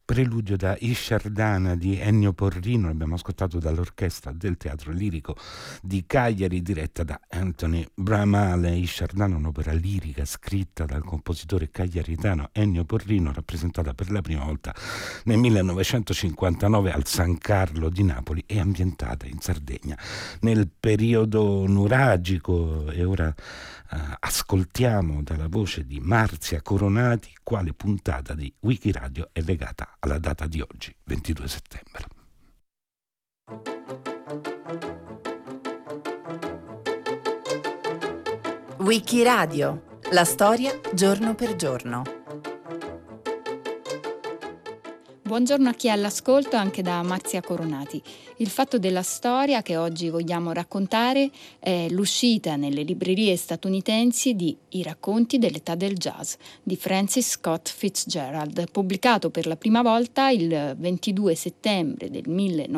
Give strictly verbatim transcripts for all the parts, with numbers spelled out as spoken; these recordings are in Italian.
Preludio da Ishardana di Ennio Porrino, l'abbiamo ascoltato dall'orchestra del Teatro Lirico di Cagliari, diretta da Anthony Bramale. Ishardana è un'opera lirica scritta dal compositore cagliaritano Ennio Porrino, rappresentata per la prima volta nel millenovecentocinquantanove al San Carlo di Napoli e ambientata in Sardegna nel periodo nuragico. E ora Uh, ascoltiamo dalla voce di Marzia Coronati quale puntata di Wikiradio è legata alla data di oggi, ventidue settembre. Wikiradio, la storia giorno per giorno. Buongiorno a chi è all'ascolto, anche da Marzia Coronati. Il fatto della storia che oggi vogliamo raccontare è l'uscita nelle librerie statunitensi di I racconti dell'età del jazz di Francis Scott Fitzgerald, pubblicato per la prima volta il ventidue settembre del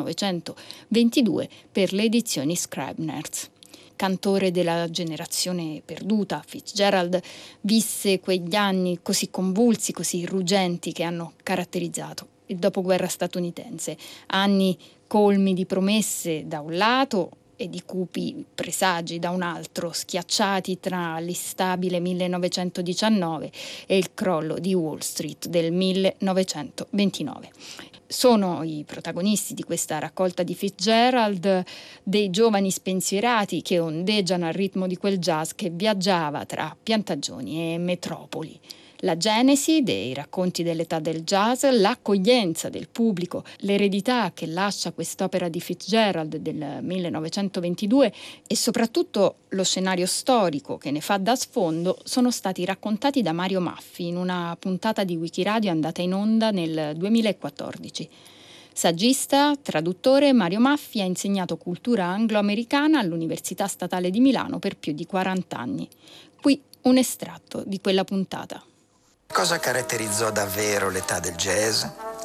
millenovecentoventidue per le edizioni Scribner's. Cantore della generazione perduta, Fitzgerald visse quegli anni così convulsi, così ruggenti che hanno caratterizzato il dopoguerra statunitense, anni colmi di promesse da un lato e di cupi presagi da un altro, schiacciati tra l'instabile millenovecentodiciannove e il crollo di Wall Street del millenovecentoventinove. Sono i protagonisti di questa raccolta di Fitzgerald dei giovani spensierati che ondeggiano al ritmo di quel jazz che viaggiava tra piantagioni e metropoli. La genesi dei racconti dell'età del jazz, l'accoglienza del pubblico, l'eredità che lascia quest'opera di Fitzgerald del millenovecentoventidue e soprattutto lo scenario storico che ne fa da sfondo sono stati raccontati da Mario Maffi in una puntata di Wikiradio andata in onda nel duemilaquattordici. Saggista, traduttore, Mario Maffi ha insegnato cultura anglo-americana all'Università Statale di Milano per più di quaranta anni. Qui un estratto di quella puntata. Cosa caratterizzò davvero l'età del jazz?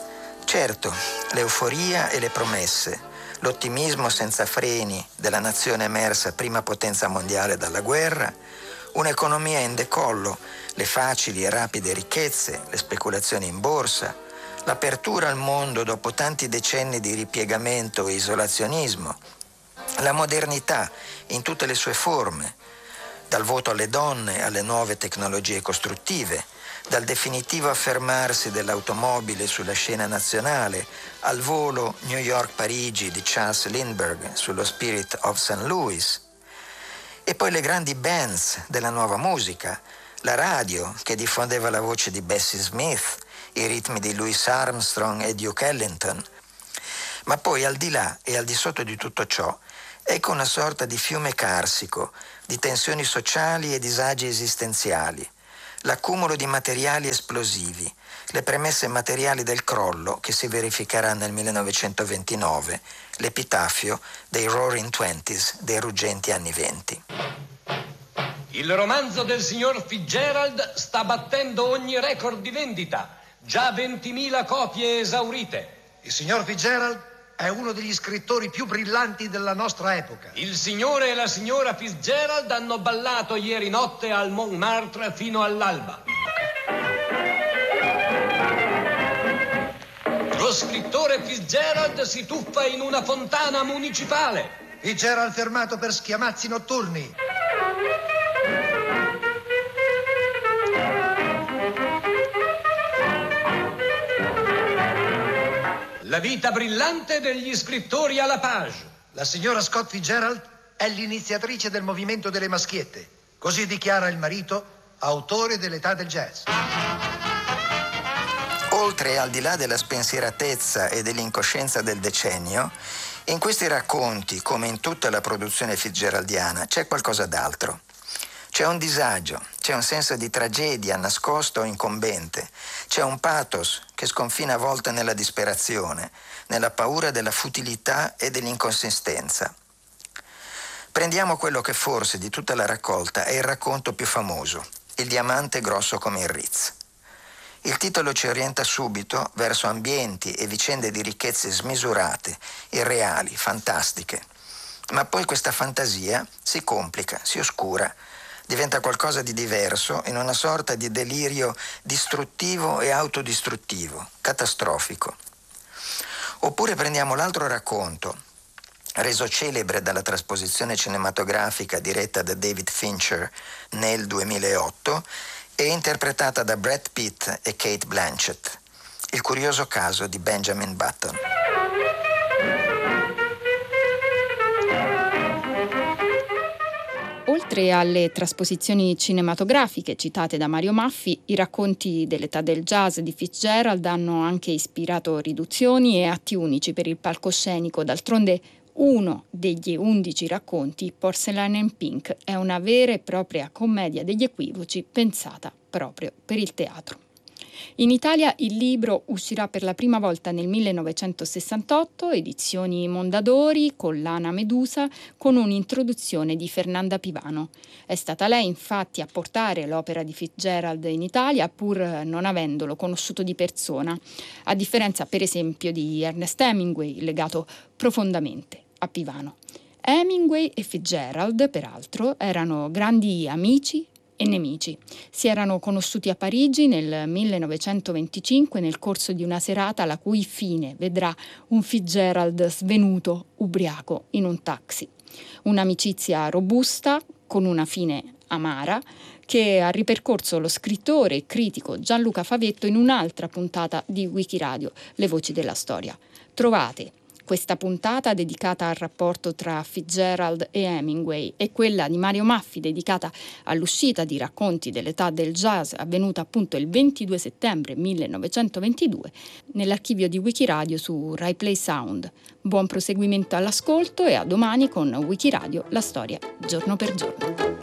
Certo, l'euforia e le promesse, l'ottimismo senza freni della nazione emersa prima potenza mondiale dalla guerra, un'economia in decollo, le facili e rapide ricchezze, le speculazioni in borsa, l'apertura al mondo dopo tanti decenni di ripiegamento e isolazionismo, la modernità in tutte le sue forme, dal voto alle donne alle nuove tecnologie costruttive, dal definitivo affermarsi dell'automobile sulla scena nazionale al volo New York-Parigi di Charles Lindbergh sullo Spirit of Saint Louis, e poi le grandi bands della nuova musica, la radio che diffondeva la voce di Bessie Smith, i ritmi di Louis Armstrong e Duke Ellington. Ma poi al di là e al di sotto di tutto ciò, ecco una sorta di fiume carsico di tensioni sociali e disagi esistenziali, l'accumulo di materiali esplosivi, le premesse materiali del crollo che si verificherà nel millenovecentoventinove, l'epitafio dei Roaring Twenties, dei ruggenti anni venti. Il romanzo del signor Fitzgerald sta battendo ogni record di vendita, già ventimila copie esaurite. Il signor Fitzgerald è uno degli scrittori più brillanti della nostra epoca. Il signore e la signora Fitzgerald hanno ballato ieri notte al Montmartre fino all'alba. Lo scrittore Fitzgerald si tuffa in una fontana municipale. Fitzgerald fermato per schiamazzi notturni. La vita brillante degli scrittori alla page. La signora Scott Fitzgerald è l'iniziatrice del movimento delle maschiette. Così dichiara il marito, autore dell'età del jazz. Oltre e al di là della spensieratezza e dell'incoscienza del decennio, in questi racconti, come in tutta la produzione fitzgeraldiana, c'è qualcosa d'altro. C'è un disagio, c'è un senso di tragedia nascosto o incombente, c'è un pathos che sconfina a volte nella disperazione, nella paura della futilità e dell'inconsistenza. Prendiamo quello che forse di tutta la raccolta è il racconto più famoso, Il diamante grosso come il Ritz. Il titolo ci orienta subito verso ambienti e vicende di ricchezze smisurate, irreali, fantastiche. Ma poi questa fantasia si complica, si oscura, diventa qualcosa di diverso in una sorta di delirio distruttivo e autodistruttivo, catastrofico. Oppure prendiamo l'altro racconto, reso celebre dalla trasposizione cinematografica diretta da David Fincher nel duemilaotto e interpretata da Brad Pitt e Cate Blanchett, Il curioso caso di Benjamin Button. Oltre alle trasposizioni cinematografiche citate da Mario Maffi, i racconti dell'età del jazz di Fitzgerald hanno anche ispirato riduzioni e atti unici per il palcoscenico. D'altronde uno degli undici racconti, Porcelain and Pink, è una vera e propria commedia degli equivoci pensata proprio per il teatro. In Italia il libro uscirà per la prima volta nel millenovecentosessantotto, edizioni Mondadori, collana Medusa, con un'introduzione di Fernanda Pivano. È stata lei infatti a portare l'opera di Fitzgerald in Italia, pur non avendolo conosciuto di persona, a differenza per esempio di Ernest Hemingway, legato profondamente a Pivano. Hemingway e Fitzgerald, peraltro, erano grandi amici e nemici. Si erano conosciuti a Parigi nel millenovecentoventicinque nel corso di una serata la cui fine vedrà un Fitzgerald svenuto, ubriaco, in un taxi. Un'amicizia robusta, con una fine amara, che ha ripercorso lo scrittore e critico Gianluca Favetto in un'altra puntata di Wikiradio, Le voci della storia. Trovate questa puntata dedicata al rapporto tra Fitzgerald e Hemingway e quella di Mario Maffi dedicata all'uscita di Racconti dell'età del jazz avvenuta appunto il ventidue settembre millenovecentoventidue nell'archivio di Wikiradio su Rai Play Sound. Buon proseguimento all'ascolto e a domani con Wikiradio, la storia giorno per giorno.